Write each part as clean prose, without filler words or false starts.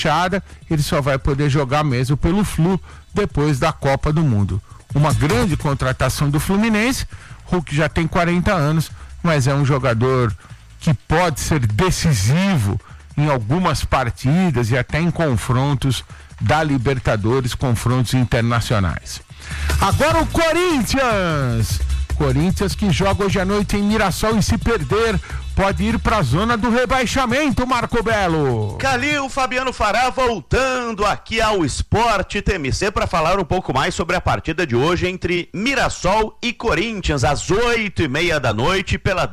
ele só vai poder jogar mesmo pelo Flu depois da Copa do Mundo. Uma grande contratação do Fluminense. Hulk já tem 40 anos, mas é um jogador que pode ser decisivo em algumas partidas e até em confrontos da Libertadores, confrontos internacionais. Agora o Corinthians que joga hoje à noite em Mirassol e se perder pode ir para a zona do rebaixamento, Marco Belo. Calil, Fabiano Fará voltando aqui ao Esporte TMC para falar um pouco mais sobre a partida de hoje entre Mirassol e Corinthians, às 8:30 da noite, pela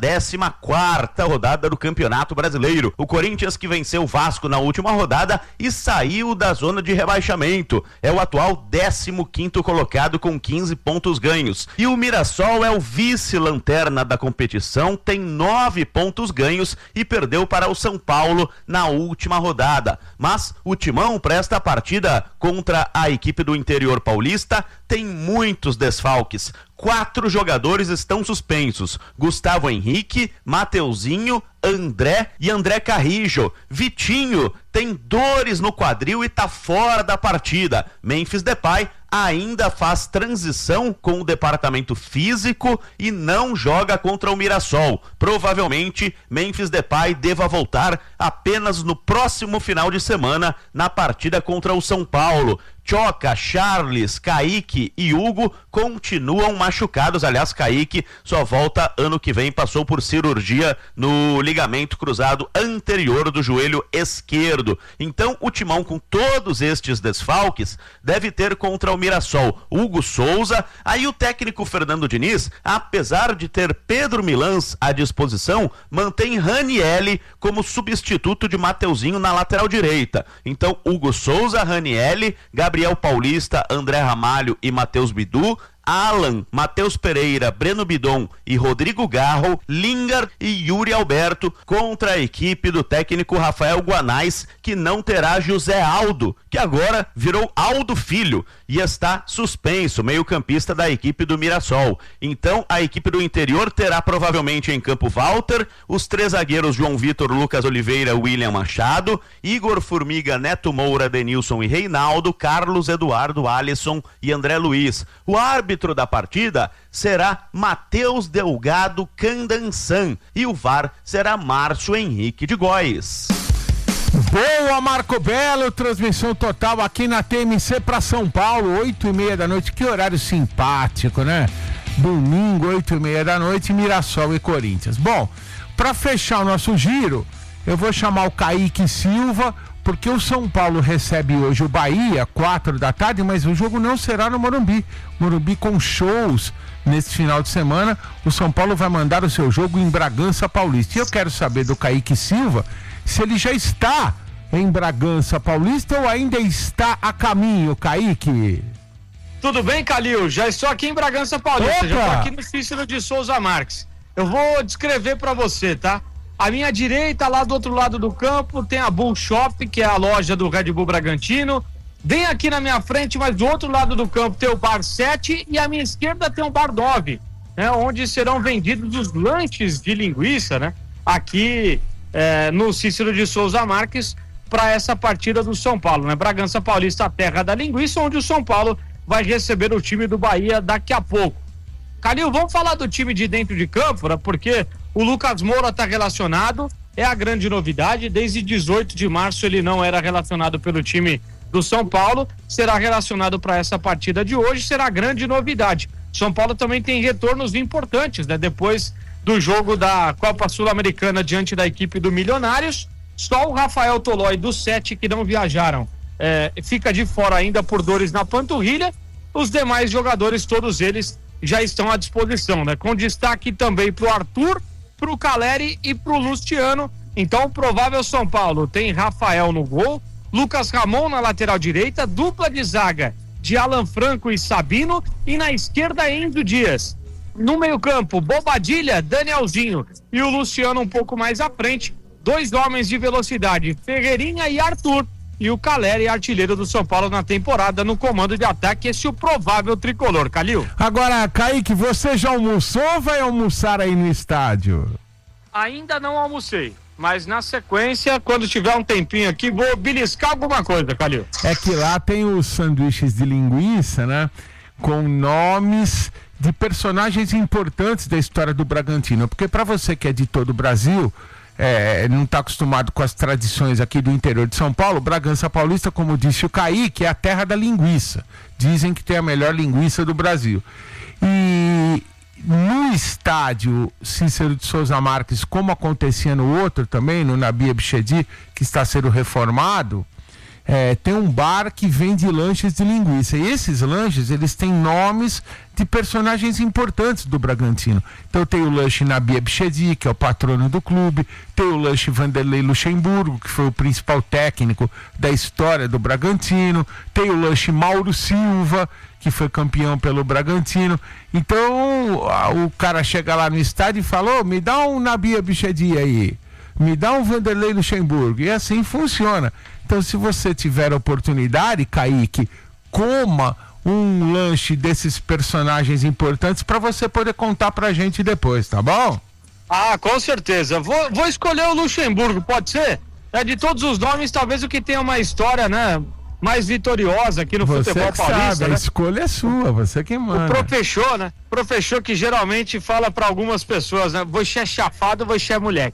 14ª rodada do Campeonato Brasileiro. O Corinthians que venceu o Vasco na última rodada e saiu da zona de rebaixamento. É o atual 15º colocado com 15 pontos ganhos. E o Mirassol é o vice-lanterna da competição, tem 9 pontos ganhos e perdeu para o São Paulo na última rodada. Mas o Timão, para esta partida contra a equipe do interior paulista, tem muitos desfalques. 4 jogadores estão suspensos: Gustavo Henrique, Mateuzinho, André e André Carrijo. Vitinho tem dores no quadril e tá fora da partida. Memphis Depay ainda faz transição com o departamento físico e não joga contra o Mirassol. Provavelmente Memphis Depay deva voltar apenas no próximo final de semana na partida contra o São Paulo. Choca, Charles, Kaique e Hugo continuam machucados. Aliás, Kaique só volta ano que vem, passou por cirurgia no ligamento cruzado anterior do joelho esquerdo. Então, o Timão, com todos estes desfalques, deve ter contra o Mirassol Hugo Souza. Aí o técnico Fernando Diniz, apesar de ter Pedro Milans à disposição, mantém Ranielli como substituto de Mateuzinho na lateral direita. Então, Hugo Souza, Ranielli, Gabriel Paulista, André Ramalho e Matheus Bidu, Alan, Matheus Pereira, Breno Bidon e Rodrigo Garro, Lingard e Yuri Alberto contra a equipe do técnico Rafael Guanais, que não terá José Aldo, que agora virou Aldo Filho e está suspenso, meio-campista da equipe do Mirassol. Então a equipe do interior terá provavelmente em campo Walter, os 3 zagueiros João Vitor, Lucas Oliveira, William Machado, Igor Formiga, Neto Moura, Denilson e Reinaldo, Carlos Eduardo, Alisson e André Luiz. O árbitro da partida será Matheus Delgado Candansan e o VAR será Márcio Henrique de Góes. Boa, Marco Belo, transmissão total aqui na TMC para São Paulo, 8:30 da noite, que horário simpático, né? Domingo, 8:30 da noite, Mirassol e Corinthians. Bom, para fechar o nosso giro, eu vou chamar o Kaique Silva, porque o São Paulo recebe hoje o Bahia, 4 da tarde, mas o jogo não será no Morumbi. Morumbi com shows nesse final de semana. O São Paulo vai mandar o seu jogo em Bragança Paulista. E eu quero saber do Kaique Silva se ele já está em Bragança Paulista ou ainda está a caminho, Kaique. Tudo bem, Calil? Já estou aqui em Bragança Paulista. Opa! Já estou aqui no Cícero de Souza Marques. Eu vou descrever para você, tá? À minha direita, lá do outro lado do campo, tem a Bull Shop, que é a loja do Red Bull Bragantino. Bem aqui na minha frente, mas do outro lado do campo tem o Bar 7 e à minha esquerda tem o Bar 9, né, onde serão vendidos os lanches de linguiça, né, aqui no Cícero de Souza Marques para essa partida do São Paulo, né? Bragança Paulista, a terra da linguiça, onde o São Paulo vai receber o time do Bahia daqui a pouco. Calil, vamos falar do time de dentro de campo, né? Porque o Lucas Moura está relacionado, é a grande novidade. Desde 18 de março ele não era relacionado pelo time do São Paulo, será relacionado para essa partida de hoje, será a grande novidade. São Paulo também tem retornos importantes, né? Depois do jogo da Copa Sul-Americana diante da equipe do Milionários, só o Rafael Tolói dos 7 que não viajaram fica de fora ainda por dores na panturrilha. Os demais jogadores, todos eles já estão à disposição, né? Com destaque também pro Arthur, pro Caleri e pro Luciano. Então o provável São Paulo tem Rafael no gol, Lucas Ramon na lateral direita, dupla de zaga de Alan Franco e Sabino, e na esquerda Enzo Dias. No meio-campo, Bobadilha, Danielzinho e o Luciano um pouco mais à frente. 2 homens de velocidade, Ferreirinha e Arthur. E o Caleri, artilheiro do São Paulo na temporada, no comando de ataque. Esse é o provável tricolor, Calil. Agora, Kaique, você já almoçou ou vai almoçar aí no estádio? Ainda não almocei. Mas na sequência, quando tiver um tempinho aqui, vou beliscar alguma coisa, Calil. É que lá tem os sanduíches de linguiça, né? Com nomes de personagens importantes da história do Bragantino. Porque para você que é de todo o Brasil, não está acostumado com as tradições aqui do interior de São Paulo, Bragança Paulista, como disse o Kaique, é a terra da linguiça. Dizem que tem a melhor linguiça do Brasil. E no estádio Cícero de Souza Marques, como acontecia no outro também, no Nabi Abichedi, que está sendo reformado, tem um bar que vende lanches de linguiça. E esses lanches, eles têm nomes de personagens importantes do Bragantino. Então tem o lanche Nabi Abichedi, que é o patrono do clube, tem o lanche Vanderlei Luxemburgo, que foi o principal técnico da história do Bragantino, tem o lanche Mauro Silva, que foi campeão pelo Bragantino. Então o cara chega lá no estádio e fala: me dá um Nabi Abichedi aí, me dá um Vanderlei Luxemburgo, e assim funciona. Então, se você tiver a oportunidade, Kaique, coma um lanche desses personagens importantes para você poder contar pra gente depois, tá bom? Ah, com certeza. Vou escolher o Luxemburgo, pode ser? De todos os nomes, talvez o que tenha uma história, né, mais vitoriosa aqui no futebol paulista. Sabe, né? A escolha é sua, você que manda. O professor, né? Professor que geralmente fala para algumas pessoas, né? Você é chapado, você é moleque.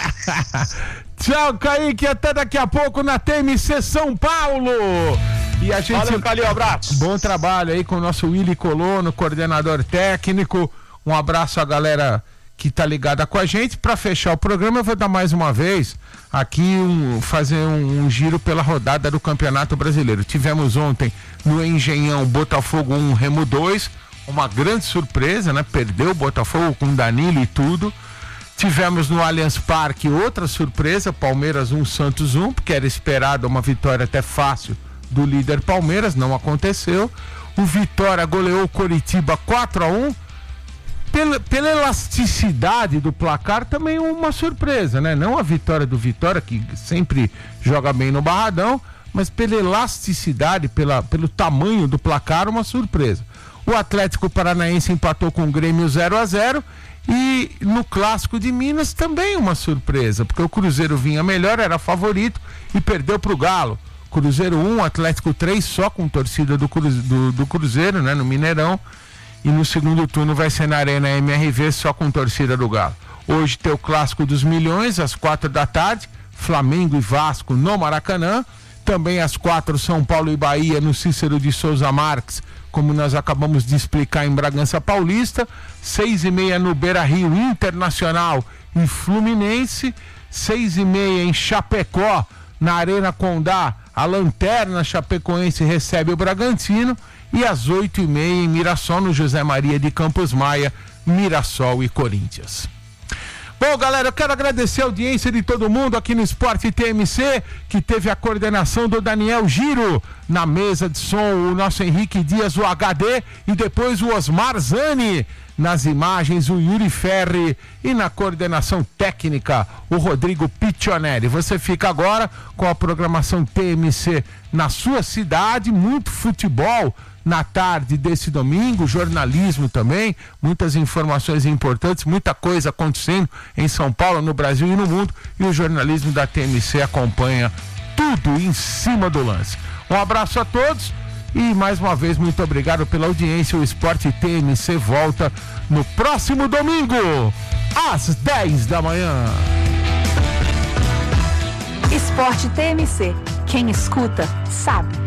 Tchau, Kaique, até daqui a pouco na TMC São Paulo. E a gente... Valeu, Calil, abraço. Bom trabalho aí com o nosso Willy Colono, coordenador técnico. Um abraço à galera que tá ligada com a gente. Para fechar o programa, eu vou dar mais uma vez aqui fazer um giro pela rodada do Campeonato Brasileiro. Tivemos ontem no Engenhão Botafogo 1, Remo 2, uma grande surpresa, né? Perdeu o Botafogo com Danilo e tudo. Tivemos no Allianz Parque outra surpresa, Palmeiras 1, Santos 1, porque era esperada uma vitória até fácil do líder Palmeiras, não aconteceu. O Vitória goleou o Coritiba 4-1. Pela elasticidade do placar, também uma surpresa, né? Não a vitória do Vitória, que sempre joga bem no Barradão, mas pela elasticidade, pelo tamanho do placar, uma surpresa. O Atlético Paranaense empatou com o Grêmio 0-0. E no Clássico de Minas também uma surpresa, porque o Cruzeiro vinha melhor, era favorito e perdeu para o Galo. Cruzeiro 1, Atlético 3, só com torcida do Cruzeiro, né, no Mineirão. E no segundo turno vai ser na Arena MRV, só com torcida do Galo. Hoje tem o Clássico dos Milhões, às 4h, Flamengo e Vasco no Maracanã. Também às 4h, São Paulo e Bahia no Cícero de Souza Marques, como nós acabamos de explicar, em Bragança Paulista. 6h30 no Beira-Rio, Internacional e Fluminense. 6h30 em Chapecó, na Arena Condá, a Lanterna Chapecoense recebe o Bragantino. E às 8h30 em Mirassol, no José Maria de Campos Maia, Mirassol e Corinthians. Bom, galera, eu quero agradecer a audiência de todo mundo aqui no Esporte TMC, que teve a coordenação do Daniel Giro, na mesa de som o nosso Henrique Dias, o HD, e depois o Osmar Zani, nas imagens o Yuri Ferri, e na coordenação técnica o Rodrigo Piccionelli. Você fica agora com a programação TMC na sua cidade, muito futebol na tarde desse domingo, jornalismo também, muitas informações importantes, muita coisa acontecendo em São Paulo, no Brasil e no mundo, e o jornalismo da TMC acompanha tudo em cima do lance. Um abraço a todos e mais uma vez muito obrigado pela audiência. O Esporte TMC volta no próximo domingo às 10 da manhã. Esporte TMC, quem escuta sabe.